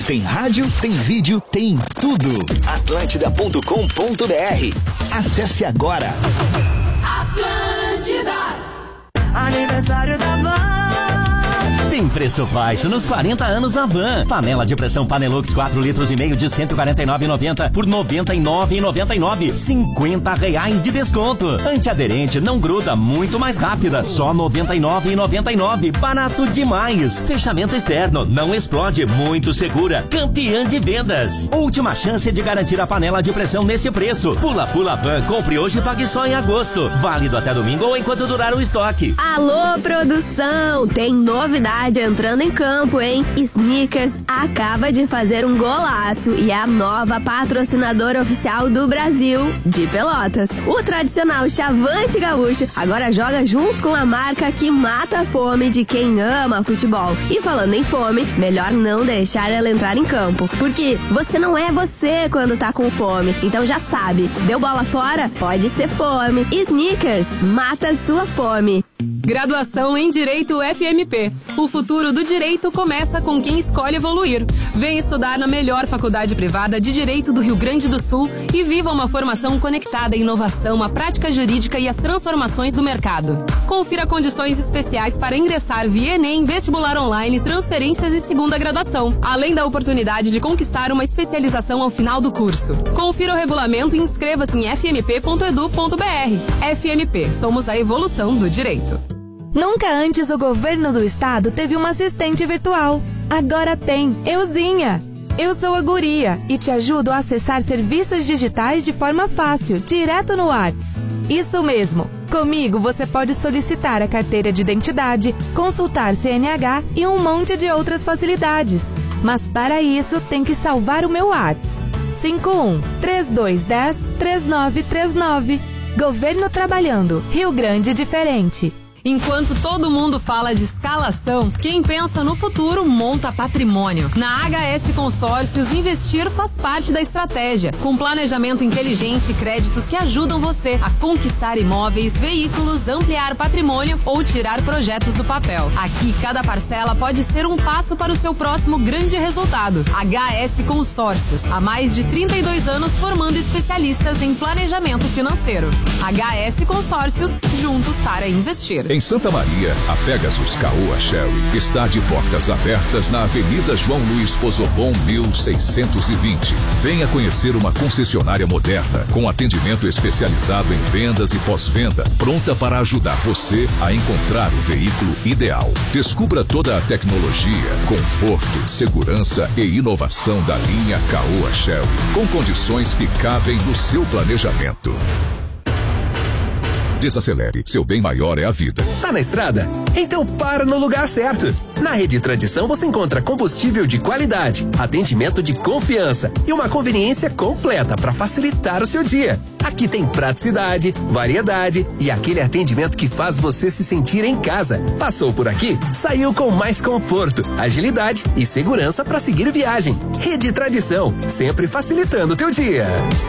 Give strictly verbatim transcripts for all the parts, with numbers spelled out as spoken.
Tem rádio, tem vídeo, tem tudo. Atlântida ponto com ponto br. Acesse agora. Atlântida. Aniversário da Van. Tem preço baixo nos quarenta anos Avan. Panela de pressão Panelux quatro litros e meio de cento e quarenta e nove reais e noventa centavos por noventa e nove reais e noventa e nove centavos. cinquenta reais de desconto. Antiaderente não gruda, muito mais rápida. Só noventa e nove reais e noventa e nove centavos. Barato demais. Fechamento externo, não explode, muito segura. Campeã de vendas. Última chance de garantir a panela de pressão nesse preço. Pula Pula Van, compre hoje e pague só em agosto. Válido até domingo ou enquanto durar o estoque. Alô, produção! Tem novidade entrando em campo, hein? Snickers acaba de fazer um golaço e é a nova patrocinadora oficial do Brasil, de Pelotas. O tradicional Chavante Gaúcho agora joga junto com a marca que mata a fome de quem ama futebol. E falando em fome, melhor não deixar ela entrar em campo, porque você não é você quando tá com fome. Então já sabe, deu bola fora? Pode ser fome. Snickers, mata sua fome. Graduação em Direito F M P. O futuro do direito começa com quem escolhe evoluir. Vem estudar na melhor faculdade privada de Direito do Rio Grande do Sul e viva uma formação conectada à inovação, à prática jurídica e às transformações do mercado. Confira condições especiais para ingressar via Enem, vestibular online, transferências e segunda graduação, além da oportunidade de conquistar uma especialização ao final do curso. Confira o regulamento e inscreva-se em f m p ponto edu ponto b r. F M P, somos a evolução do direito. Nunca antes o governo do estado teve uma assistente virtual. Agora tem, Euzinha. Eu sou a Guria e te ajudo a acessar serviços digitais de forma fácil, direto no WhatsApp. Isso mesmo. Comigo você pode solicitar a carteira de identidade, consultar C N H e um monte de outras facilidades. Mas para isso tem que salvar o meu WhatsApp. cinco um, três dois um zero, três nove três nove. Governo trabalhando. Rio Grande diferente. Enquanto todo mundo fala de escalação, quem pensa no futuro monta patrimônio. Na H S Consórcios, investir faz parte da estratégia, com planejamento inteligente e créditos que ajudam você a conquistar imóveis, veículos, ampliar patrimônio ou tirar projetos do papel. Aqui, cada parcela pode ser um passo para o seu próximo grande resultado. H S Consórcios, há mais de trinta e dois anos formando especialistas em planejamento financeiro. H S Consórcios, juntos para investir. Em Santa Maria, a Pegasus Caoa Sherry está de portas abertas na Avenida João Luiz Pozobon, mil seiscentos e vinte. Venha conhecer uma concessionária moderna, com atendimento especializado em vendas e pós-venda, pronta para ajudar você a encontrar o veículo ideal. Descubra toda a tecnologia, conforto, segurança e inovação da linha Caoa Sherry, com condições que cabem no seu planejamento. Desacelere, seu bem maior é a vida. Tá na estrada? Então para no lugar certo. Na Rede Tradição você encontra combustível de qualidade, atendimento de confiança e uma conveniência completa para facilitar o seu dia. Aqui tem praticidade, variedade e aquele atendimento que faz você se sentir em casa. Passou por aqui? Saiu com mais conforto, agilidade e segurança para seguir viagem. Rede Tradição, sempre facilitando o teu dia.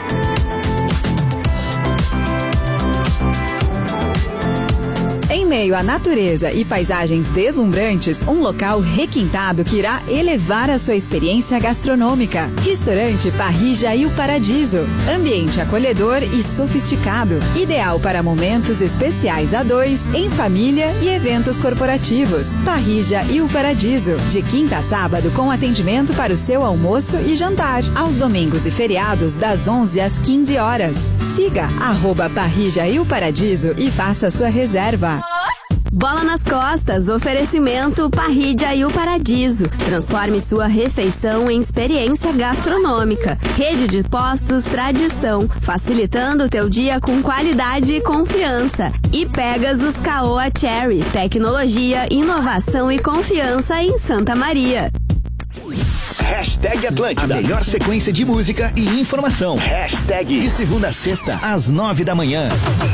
Em meio à natureza e paisagens deslumbrantes, um local requintado que irá elevar a sua experiência gastronômica. Restaurante Parrija e o Paradiso. Ambiente acolhedor e sofisticado. Ideal para momentos especiais a dois, em família e eventos corporativos. Parrija e o Paradiso. De quinta a sábado com atendimento para o seu almoço e jantar. Aos domingos e feriados das onze às quinze horas. Siga arroba Parrija e o Paradiso e faça sua reserva. Bola nas costas, oferecimento Parrija e o Paradiso. Transforme sua refeição em experiência gastronômica. Rede de postos Tradição, facilitando o teu dia com qualidade e confiança. E Pegasus Caoa Cherry, tecnologia, inovação e confiança em Santa Maria. Hashtag Atlântida, a melhor sequência de música e informação. Hashtag de segunda a sexta, às nove da manhã.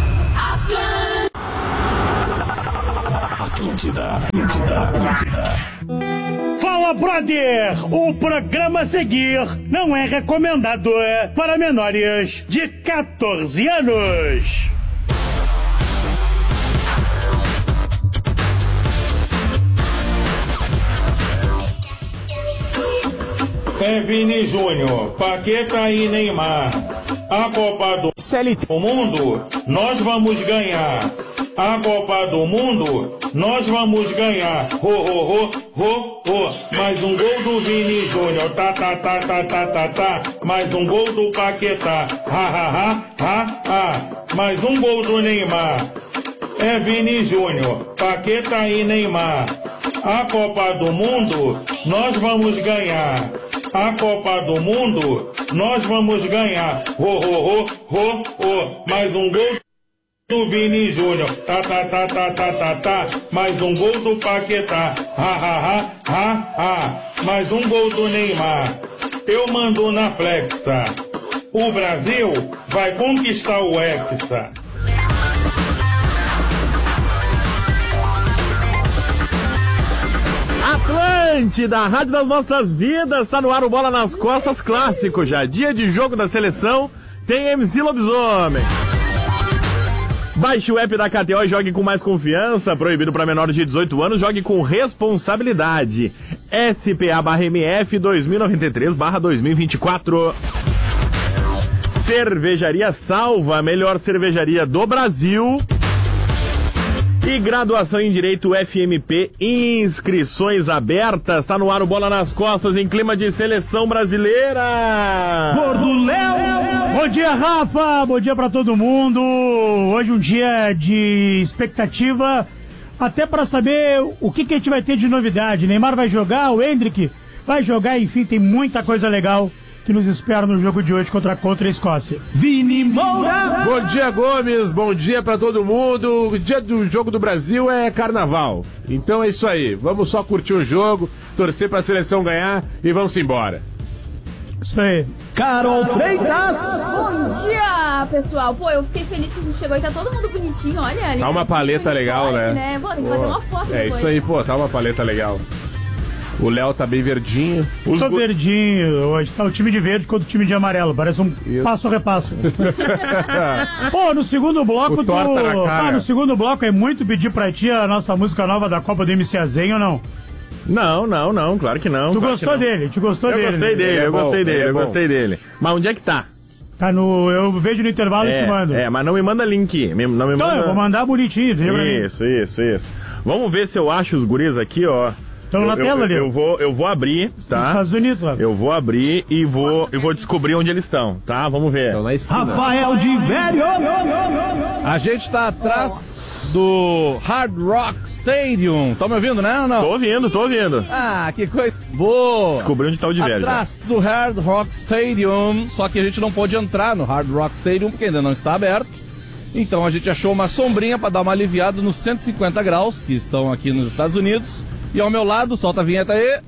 Atlântida, Atlântida, Atlântida. Fala, brother! O programa a seguir não é recomendado para menores de quatorze anos. É Vini Júnior, Paqueta e Neymar. A Copa do Mundo, nós vamos ganhar. A Copa do Mundo, nós vamos ganhar. Ho, ho, ho, ho, ho. Mais um gol do Vini Júnior. Tá, tá, tá, tá, tá, tá, tá. Mais um gol do Paqueta. Ha, ha, ha, ha, ha. Mais um gol do Neymar. É Vini Júnior, Paqueta e Neymar. A Copa do Mundo, nós vamos ganhar. A Copa do Mundo, nós vamos ganhar. Ho, ho, ho, ho, ho. Mais um gol do Vini Júnior. Tá, tá, tá, tá, tá, tá, tá. Mais um gol do Paqueta. Ha, ha, ha, ha, ha. Mais um gol do Neymar. Eu mando na flexa. O Brasil vai conquistar o Hexa. Atlântida, a rádio das nossas vidas, tá no ar o Bola nas Costas clássico já. Dia de jogo da seleção, tem M C Lobisomem. Baixe o app da K T O e jogue com mais confiança. Proibido para menores de dezoito anos, jogue com responsabilidade. S P A barra M F dois mil e noventa e três barra dois mil e vinte e quatro. Cervejaria Salva, a melhor cervejaria do Brasil. E graduação em Direito F M P, inscrições abertas. Tá no ar o Bola nas Costas em clima de seleção brasileira. Gordo Léo! Bom dia, Rafa! Bom dia pra todo mundo! Hoje um dia de expectativa, até pra saber o que, que a gente vai ter de novidade. Neymar vai jogar, o Endrick vai jogar, enfim, tem muita coisa legal que nos espera no jogo de hoje contra, contra a Escócia. Vini Moura! Bom dia, Gomes, bom dia pra todo mundo. O dia do jogo do Brasil é carnaval. Então é isso aí, vamos só curtir o jogo, torcer pra seleção ganhar e vamos embora. Isso aí. Carol Freitas! Bom dia, pessoal. Pô, eu fiquei feliz que a gente chegou e tá todo mundo bonitinho, olha. Ali tá uma paleta legal, pode, né? né? Pô, tem que fazer uma foto É depois. isso aí, pô, tá uma paleta legal. O Léo tá bem verdinho. Os Tô gu... verdinho hoje. Tá o time de verde contra o time de amarelo. Parece um Isso. passo a repasso. Pô, no segundo bloco do... Ah, no segundo bloco é muito pedir pra ti a nossa música nova da Copa do M C Azen ou não? Não, não, não, claro que não. Tu claro gostou dele? Tu gostou eu dele? Gostei dele é eu bom, gostei dele, é eu gostei dele. Mas onde é que tá? Tá no... Eu vejo no intervalo é, e te mando. É, mas não me manda link. Não me manda... Então, eu vou mandar bonitinho. Isso, isso, isso. Vamos ver se eu acho os guris aqui, ó. Estão na eu, tela ali. Eu, eu, vou, eu vou abrir, tá? Nos Estados Unidos, lá. Eu vou abrir e vou, eu vou descobrir onde eles estão, tá? Vamos ver. Rafael de Velho! A gente tá atrás do Hard Rock Stadium. Tá me ouvindo, né? Ou não? Tô ouvindo, tô ouvindo. Ah, que coisa boa. Descobri onde tá o de Velho. Atrás do Hard Rock Stadium. Só que a gente não pôde entrar no Hard Rock Stadium porque ainda não está aberto. Então a gente achou uma sombrinha para dar uma aliviada nos cento e cinquenta graus que estão aqui nos Estados Unidos. E ao meu lado, solta a vinheta aí.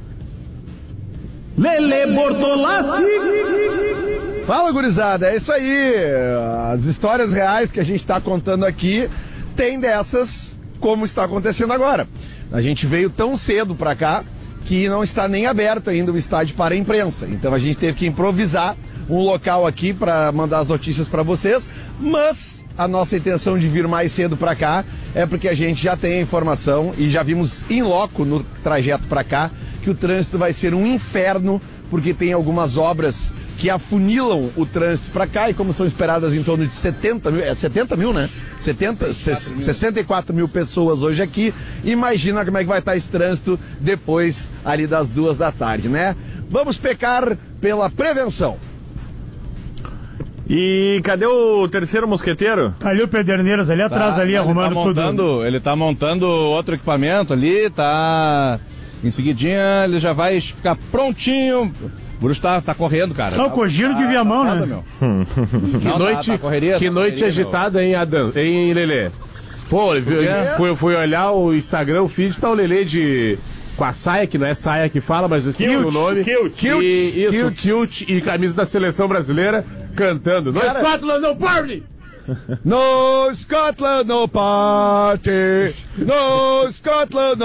Lele Bortolassi! Fala, gurizada, é isso aí. As histórias reais que a gente está contando aqui tem dessas como está acontecendo agora. A gente veio tão cedo para cá que não está nem aberto ainda o estádio para a imprensa. Então a gente teve que improvisar um local aqui para mandar as notícias para vocês, mas a nossa intenção de vir mais cedo para cá é porque a gente já tem a informação e já vimos em loco no trajeto para cá que o trânsito vai ser um inferno, porque tem algumas obras que afunilam o trânsito para cá e como são esperadas em torno de setenta mil, é setenta mil, né? setenta, sessenta e quatro mil pessoas hoje aqui, imagina como é que vai estar esse trânsito depois ali das duas da tarde, né? Vamos pecar pela prevenção. E cadê o terceiro mosqueteiro? Ali o Pederneiras, ali atrás, tá, ali ele arrumando tá montando, tudo. Ele tá montando outro equipamento ali, tá... Em seguidinha ele já vai ficar prontinho. O Bruxo tá, tá correndo, cara. Não, tá, com giro tá, de viamão, tá, né? Meu. Que não, noite, tá, tá correria, que tá noite correria, agitada, meu. hein, Adam? Hein, Lelê? Pô, fui, fui olhar o Instagram, o feed, tá o Lelê de... Com a saia, que não é saia que fala, mas eu esqueci o nome. Kilt, Kilt. E, isso, Kilt e camisa da seleção brasileira cantando. No Cara... Scotland, no party! No Scotland, no party! No Scotland, no